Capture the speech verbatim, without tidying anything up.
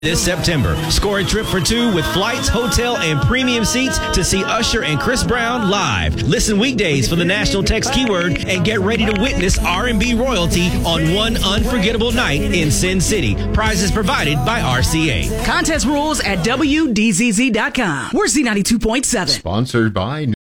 This September, score a trip for two with flights, hotel, and premium seats to see Usher and Chris Brown live. Listen weekdays for the national text keyword and get ready to witness R and B royalty on one unforgettable night in Sin City. Prizes provided by R C A. Contest rules at W D Z Z dot com. We're Z ninety-two point seven. Sponsored by